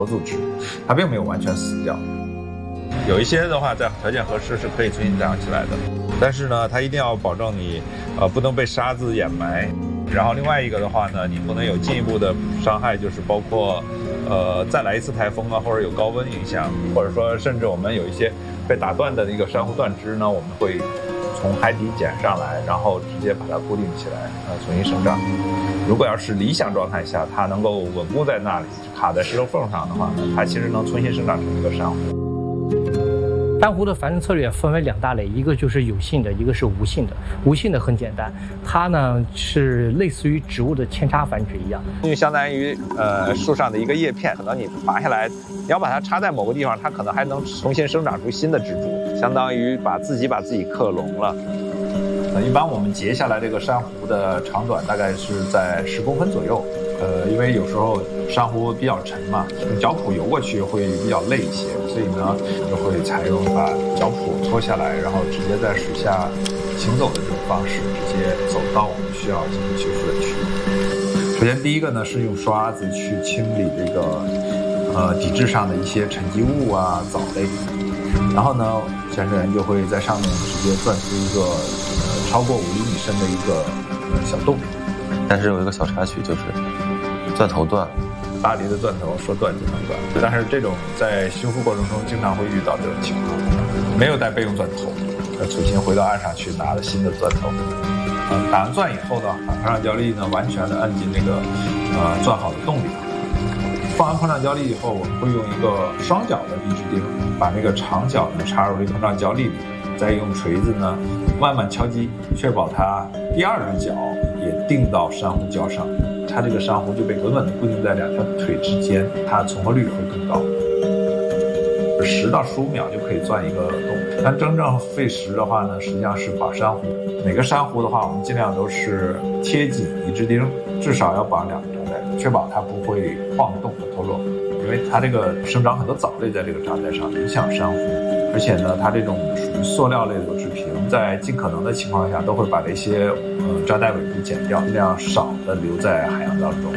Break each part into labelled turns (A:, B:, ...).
A: 组织，它并没有完全死掉。有一些的话，在条件合适是可以重新长起来的，但是呢，它一定要保证你不能被沙子掩埋。然后另外一个的话呢，你不能有进一步的伤害，就是包括再来一次台风啊，或者有高温影响，或者说甚至我们有一些被打断的一个珊瑚断枝呢，我们会从海底捡上来，然后直接把它固定起来，重新生长。如果要是理想状态下，它能够稳固在那里，卡在石头缝上的话呢，它其实能重新生长成一个珊瑚。
B: 珊瑚的繁殖策略分为2大类，一个就是有性的，一个是无性的。无性的很简单，它呢是类似于植物的扦插繁殖一样，
A: 就相当于树上的一个叶片，可能你拔下来，你要把它插在某个地方，它可能还能重新生长出新的支柱，相当于把自己克隆了。一般我们截下来这个珊瑚的长短大概是在10公分左右。因为有时候珊瑚比较沉嘛，用脚蹼游过去会比较累一些，所以呢就会采用把脚蹼脱下来，然后直接在水下行走的这种方式，直接走到我们需要进行修复的区域。首先第一个呢是用刷子去清理这个底质上的一些沉积物啊、藻类，然后呢潜水员就会在上面直接钻出一个超过5厘米深的一个小洞。
C: 但是有一个小插曲，就是钻头断了。
A: 巴黎的钻头说断就能断，但是这种在修复过程中经常会遇到这种情况，没有带备用钻头，重新回到岸上去拿了新的钻头。打完钻以后呢，把膨胀胶粒呢完全的按进那个钻好的洞里。放完膨胀胶粒以后，我们会用一个双脚的离子钉，把那个长角呢插入这个膨胀胶粒里，再用锤子呢慢慢敲击，确保它第2只脚也钉到珊瑚礁上，它这个珊瑚就被稳稳地固定在2条腿之间，它存活率会更高。10到15秒就可以钻一个洞，但真正费时的话呢，实际上是绑珊瑚。每个珊瑚的话，我们尽量都是贴紧离子钉，至少要绑2个扎带，确保它不会晃动和脱落，因为它这个生长很多藻类在这个扎带上，影响珊瑚。而且呢，它这种属于塑料类的制品，在尽可能的情况下都会把这些扎带尾部剪掉，尽量少的留在海洋当中。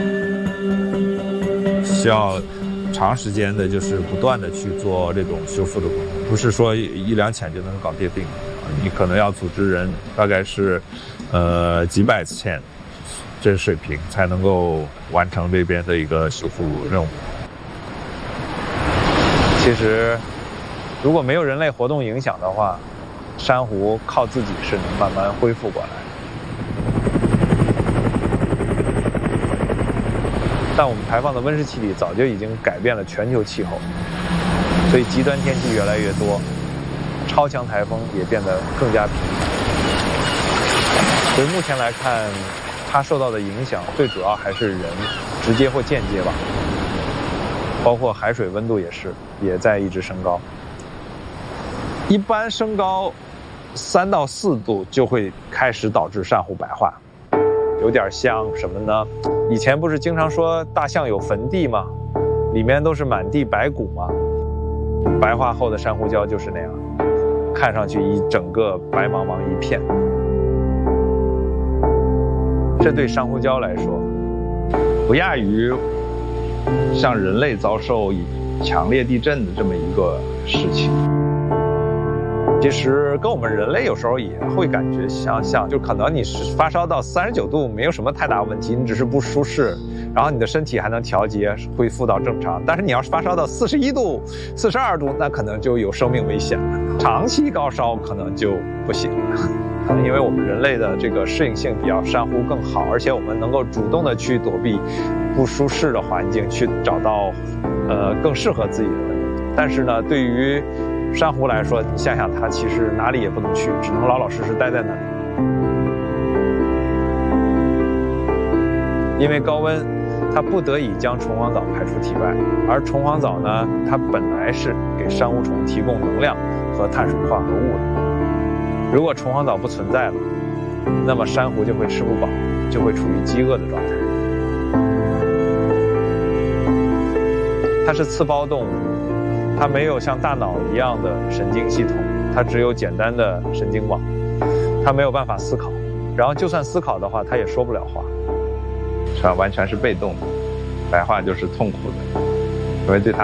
A: 需要长时间的，就是不断的去做这种修复的工作，不是说1两潜就能搞定。你可能要组织人，大概是几百次潜这水平才能够完成这边的一个修复任务。其实如果没有人类活动影响的话，珊瑚靠自己是能慢慢恢复过来。但我们排放的温室气体早就已经改变了全球气候，所以极端天气越来越多，超强台风也变得更加频繁。所以目前来看，它受到的影响最主要还是人，直接或间接吧。包括海水温度也在一直升高。一般升高3到4度就会开始导致珊瑚白化，有点像什么呢？以前不是经常说大象有坟地吗？里面都是满地白骨吗？白化后的珊瑚礁就是那样，看上去一整个白茫茫一片。这对珊瑚礁来说，不亚于像人类遭受强烈地震的这么一个事情。其实跟我们人类有时候也会感觉像，就可能你发烧到39度没有什么太大问题，你只是不舒适，然后你的身体还能调节恢复到正常。但是你要是发烧到41度、42度，那可能就有生命危险了，长期高烧可能就不行了。可能因为我们人类的这个适应性比珊瑚更好，而且我们能够主动的去躲避不舒适的环境，去找到更适合自己的环境。但是呢，对于珊瑚来说，你想想，它其实哪里也不能去，只能老老实实待在那里。因为高温，它不得已将虫黄藻排出体外，而虫黄藻呢，它本来是给珊瑚虫提供能量和碳水化合物的。如果虫黄藻不存在了，那么珊瑚就会吃不饱，就会处于饥饿的状态。它是刺胞动物，它没有像大脑一样的神经系统，它只有简单的神经网，它没有办法思考，然后就算思考的话，它也说不了话，完全是被动的，白化就是痛苦的。 因为对它